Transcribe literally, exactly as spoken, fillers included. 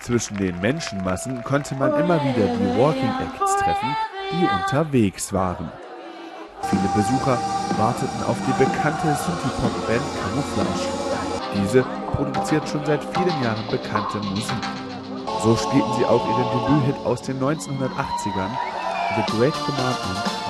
Zwischen den Menschenmassen konnte man immer wieder die Walking Acts treffen, die unterwegs waren. Viele Besucher warteten auf die bekannte Synthie-Pop-Band Camouflage. Diese produziert schon seit vielen Jahren bekannte Musik. So spielten sie auch ihren Debüthit aus den neunzehnhundertachtzigern, The Great Commandment,